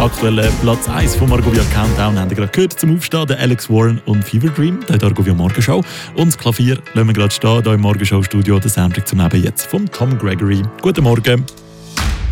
Aktuell Platz 1 vom Argovia Countdown haben wir gerade gehört. Zum Aufstehen der Alex Warren und Fever Dream, der Argovia Morgenshow. Und das Klavier lassen wir gerade stehen, hier im Morgenshow-Studio, der Soundtrack zum Leben jetzt von Tom Gregory. Guten Morgen.